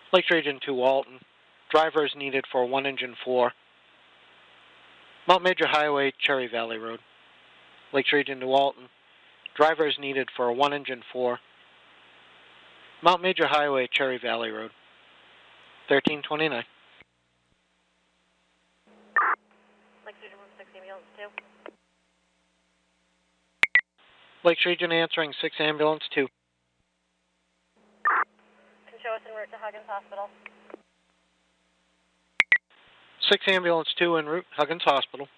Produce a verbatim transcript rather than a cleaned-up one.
Lakes Region two, Walton. Driver is needed for one engine four. Mount Major Highway, Cherry Valley Road. Lakes Region two, Walton. Driver is needed for a one engine four. Mount Major Highway, Cherry Valley Road. thirteen twenty-nine. Lakes Region one six, ambulance two. Lakes Region answering six ambulance two. Can show us en route to Huggins Hospital. six ambulance two en route, Huggins Hospital.